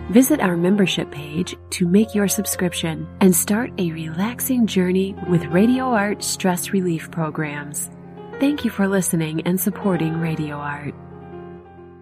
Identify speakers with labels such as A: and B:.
A: Visit our membership page to make your subscription and start a relaxing journey with Radio Art stress relief programs. Thank you for listening and supporting Radio Art.